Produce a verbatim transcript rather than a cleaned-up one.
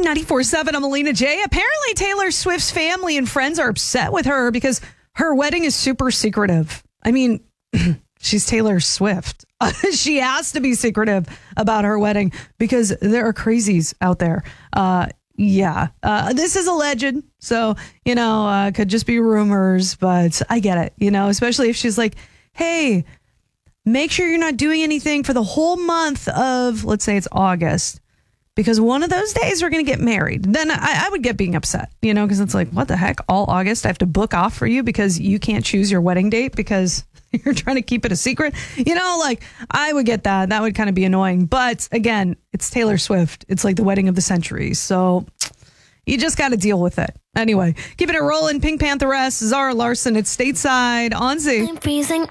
ninety-four point seven, I'm Alina J. Apparently, Taylor Swift's family and friends are upset with her because her wedding is super secretive. I mean, she's Taylor Swift. She has to be secretive about her wedding because there are crazies out there. Uh, yeah, uh, this is alleged. So, you know, uh, could just be rumors, but I get it, you know, especially if she's like, hey, make sure you're not doing anything for the whole month of, let's say it's August, because one of those days we're going to get married. Then I, I would get being upset, you know, because it's like, what the heck? All August I have to book off for you because you can't choose your wedding date because you're trying to keep it a secret. You know, like I would get that. That would kind of be annoying. But again, it's Taylor Swift. It's like the wedding of the century. So you just got to deal with it. Anyway, keeping it rolling. Pink Pantheress, Zara Larson. It's Stateside on Z. I'm freezing.